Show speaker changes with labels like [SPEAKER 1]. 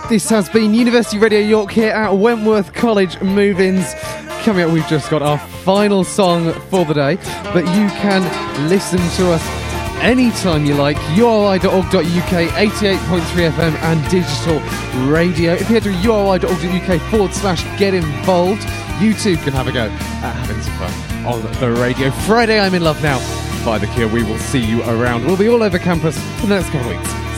[SPEAKER 1] This has been University Radio York here at Wentworth College Move-Ins. Coming up, we've just got our final song for the day, but you can listen to us anytime you like. uri.org.uk, 88.3 FM and digital radio. If you head to uri.org.uk/get involved, you too can have a go at having some fun on the radio. Friday, I'm in Love Now by The Cure. We will see you around. We'll be all over campus for the next couple of weeks.